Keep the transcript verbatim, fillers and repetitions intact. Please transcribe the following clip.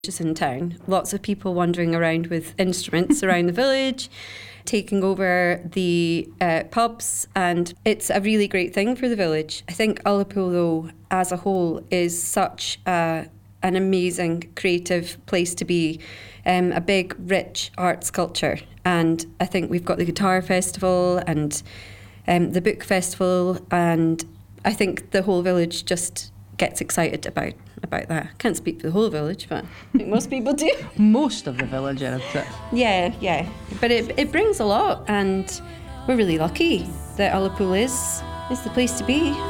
Just in town, lots of people wandering around with instruments around the village, taking over the uh, pubs, and it's a really great thing for the village. I think Ullapool, though, as a whole, is such a, an amazing creative place to be, um, a big, rich arts culture. And I think we've got the Guitar Festival and um, the Book Festival, and I think the whole village just gets excited about about that. I can't speak for the whole village, but I think most people do. Most of the village, I'd say. Yeah, yeah. But it it brings a lot, and we're really lucky that Ullapool is is the place to be.